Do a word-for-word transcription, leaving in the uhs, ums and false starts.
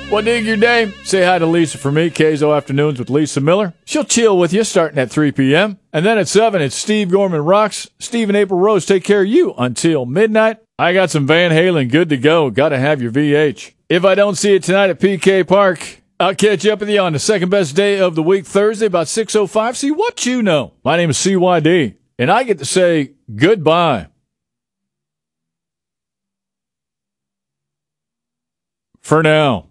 Well, dig your day. Say hi to Lisa for me. Keizo Afternoons with Lisa Miller. She'll chill with you starting at three p.m. And then at seven, it's Steve Gorman Rocks. Steve and April Rose take care of you until midnight. I got some Van Halen good to go. Got to have your V H. If I don't see it tonight at P K Park, I'll catch up with you on the second best day of the week, Thursday, about six oh five. See what you know. My name is C Y D, and I get to say goodbye. For now.